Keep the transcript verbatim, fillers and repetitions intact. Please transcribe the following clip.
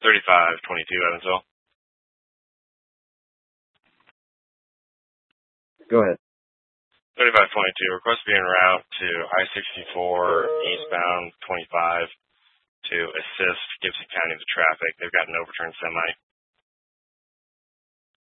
thirty-five twenty-two, Evansville. Go ahead. thirty-five twenty-two, request being route to I sixty-four eastbound twenty-five to assist Gibson County with traffic. They've got an overturned semi.